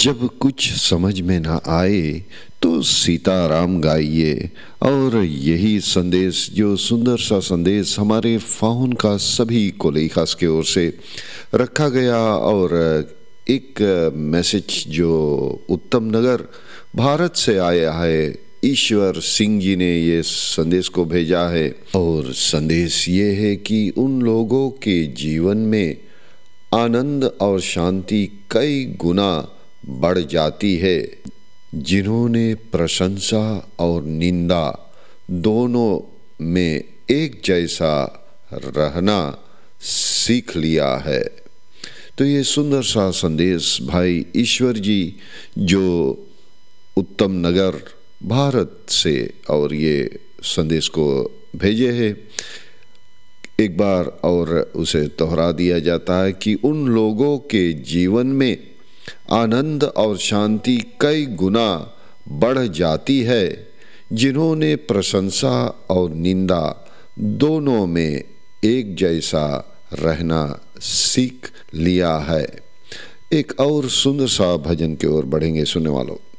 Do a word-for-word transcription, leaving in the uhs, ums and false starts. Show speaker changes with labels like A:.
A: जब कुछ समझ में ना आए तो सीताराम गाइए। और यही संदेश, जो सुंदर सा संदेश हमारे फाउन का सभी कोलीखास की ओर से रखा गया, और एक मैसेज जो उत्तम नगर भारत से आया है, ईश्वर सिंह जी ने ये संदेश को भेजा है। और संदेश ये है कि उन लोगों के जीवन में आनंद और शांति कई गुना बढ़ जाती है जिन्होंने प्रशंसा और निंदा दोनों में एक जैसा रहना सीख लिया है। तो ये सुंदर सा संदेश भाई ईश्वर जी जो उत्तम नगर भारत से और ये संदेश को भेजे हैं, एक बार और उसे दोहरा दिया जाता है कि उन लोगों के जीवन में आनंद और शांति कई गुना बढ़ जाती है जिन्होंने प्रशंसा और निंदा दोनों में एक जैसा रहना सीख लिया है। एक और सुंदर सा भजन की ओर बढ़ेंगे सुनने वालों।